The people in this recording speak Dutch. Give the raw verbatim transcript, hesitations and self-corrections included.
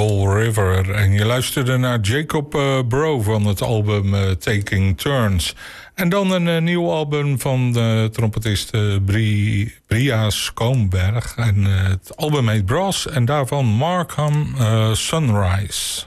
Soul River. En je luisterde naar Jacob uh, Bro van het album uh, Taking Turns. En dan een uh, nieuw album van de trompetist uh, Brie, Bria Skoomberg. En uh, het album heet Brass en daarvan Markham uh, Sunrise.